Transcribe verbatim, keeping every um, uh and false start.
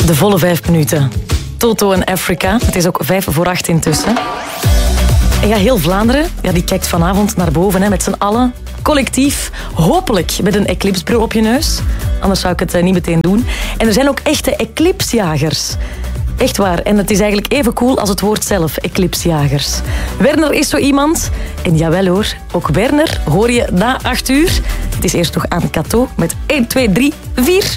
De volle vijf minuten. Toto en Africa. Het is ook vijf voor acht intussen. En ja, heel Vlaanderen, ja, die kijkt vanavond naar boven, hè, met z'n allen. Collectief, hopelijk met een eclipsebril op je neus. Anders zou ik het uh, niet meteen doen. En er zijn ook echte eclipsjagers. Echt waar. En het is eigenlijk even cool als het woord zelf, eclipsjagers. Werner is zo iemand. En jawel hoor, ook Werner hoor je na acht uur. Het is eerst nog aan Kato met één, twee, drie, vier.